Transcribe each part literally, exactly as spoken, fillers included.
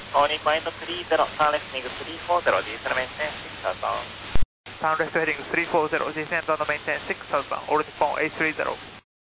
Morning point three zero, turn left heading three four zero, descend maintain six thousand. Turn left heading three four zero, descend and maintain six thousand, all Nippon eight three zero.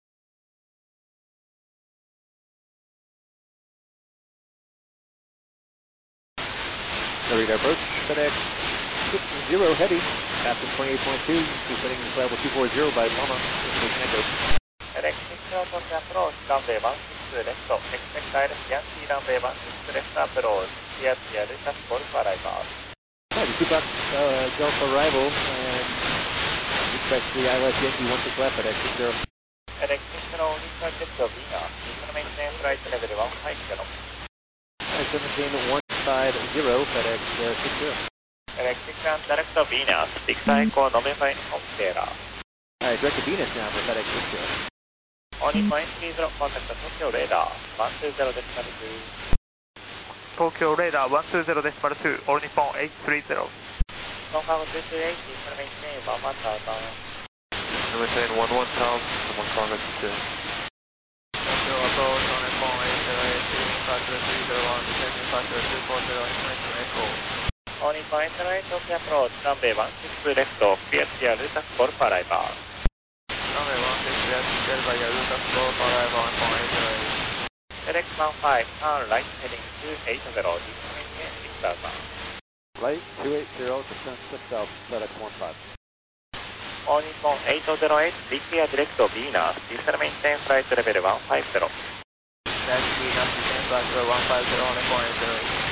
Hurried approach, FedEx six zero heavy, captain twenty-eight point two, descending level two four zero by Lama, Tango. FedEx six zero, Tokyo approach, runway one six left, expect direct Yankee runway one six left approach, clear clear, touch golf arrival. Right, two bucks, uh, Golf arrival, and expect the I L S Yankee one six left, FedEx six zero. FedEx six zero, reach jet to Vina, descend maintain flight level one five zero. seventeen one five zero, FedEx uh, six zero. FedEx six one, direct to Venus, Victor Echo, November Uniform Sierra. Alright, direct to Venus now for FedEx six zero. Morning point three zero, contact Tokyo radar, one two zero decimal two. Tokyo radar one two zero decimal two, all Nippon eight three zero. Confirm two two eight, descend maintain one one thousand. Maintain one one thousand, someone contact two. Tokyo approach, all Nippon eight zero eight, factor three zero one, descending factor two four zero, information echo. Morning point zero eight, Tokyo approach, runway one six left, clear clear, touch golf arrival. Runway one six left, clear by Yaruta Golf arrival, Nippon eight zero eight. FedEx one five, turn right heading two eight zero, descend maintain six thousand. Right, two eight zero, descend six thousand, FedEx one five. Morning point eight zero eight, clear direct to Venus, descend maintain flight level one five zero. Dash Venus, descend factor one five zero, Nippon eight zero eight.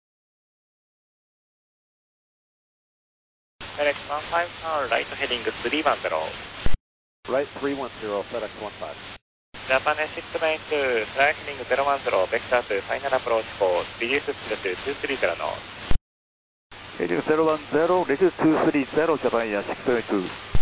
FedEx one five, turn right heading three one zero. Right, three one zero, FedEx one five. Japan six main two, flight heading zero one zero, vector to final approach course, reduce speed to two three zero knots. Heading zero one zero, reduce two three zero, Japan Air six seven two.